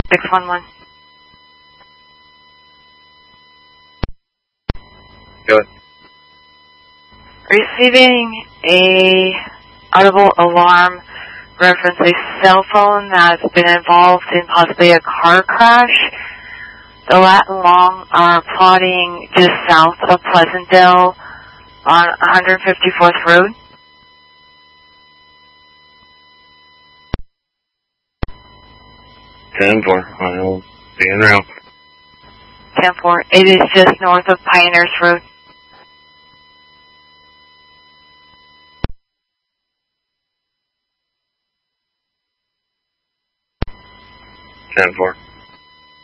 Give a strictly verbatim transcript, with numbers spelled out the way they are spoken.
six one one. Good. Receiving a audible alarm reference a cell phone that's been involved in possibly a car crash. The Lat and Long are plotting just south of Pleasantville on one hundred fifty-fourth Road. ten four, I'll be en route. ten four, it is just north of Pioneers Road. ten four.